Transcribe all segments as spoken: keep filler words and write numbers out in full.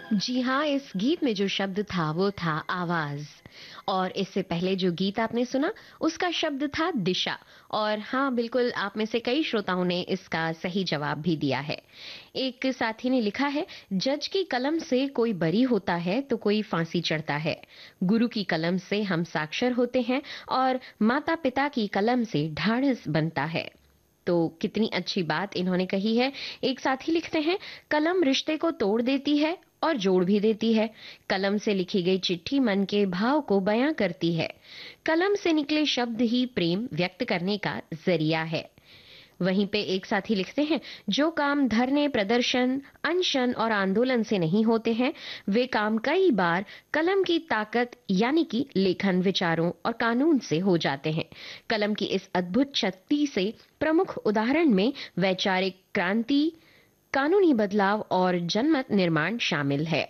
जी हाँ, इस गीत में जो शब्द था वो था आवाज। और इससे पहले जो गीत आपने सुना उसका शब्द था दिशा। और हाँ, बिल्कुल आप में से कई श्रोताओं ने इसका सही जवाब भी दिया है। एक साथी ने लिखा है, जज की कलम से कोई बरी होता है तो कोई फांसी चढ़ता है। गुरु की कलम से हम साक्षर होते हैं और माता पिता की कलम से ढाढ़स बनता है। तो कितनी अच्छी बात इन्होंने कही है। एक साथी लिखते हैं, कलम रिश्ते को तोड़ देती है और जोड़ भी देती है। कलम से लिखी गई चिट्ठी मन के भाव को बयां करती है। कलम से निकले शब्द ही प्रेम व्यक्त करने का जरिया है। वहीं पे एक साथी लिखते हैं, जो काम धरने, प्रदर्शन, अनशन और आंदोलन से नहीं होते हैं, वे काम कई बार कलम की ताकत यानी कि लेखन, विचारों और कानून से हो जाते हैं। कलम की इस अद्भुत शक्ति से प्रमुख उदाहरण में वैचारिक क्रांति, कानूनी बदलाव और जनमत निर्माण शामिल है।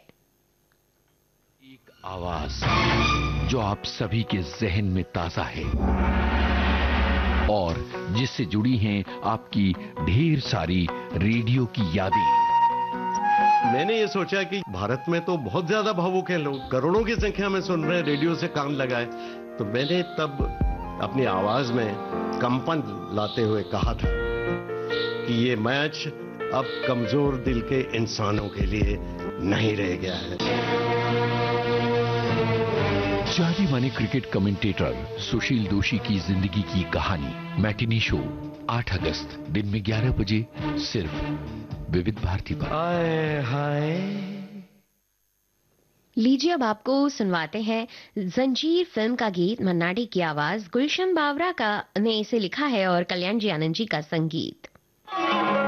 एक आवाज जो आप सभी के जहन में ताजा है और जिससे जुड़ी हैं आपकी ढेर सारी रेडियो की यादें। मैंने ये सोचा कि भारत में तो बहुत ज्यादा भावुक हैं लोग, करोड़ों की संख्या में सुन रहे हैं, रेडियो से काम लगाए। तो मैंने तब अपनी आवाज में कंपन लाते हुए कहा था कि ये मैच अब कमजोर दिल के इंसानों के लिए नहीं रह गया है। जाने माने क्रिकेट कमेंटेटर सुशील दोषी की जिंदगी की कहानी मैटिनी शो आठ अगस्त दिन में ग्यारह बजे सिर्फ विविध भारती पर। हाय हाय। लीजिए अब आपको सुनवाते हैं जंजीर फिल्म का गीत। मन्नाडी की आवाज, गुलशन बावरा का ने इसे लिखा है और कल्याण जी आनंद जी का संगीत।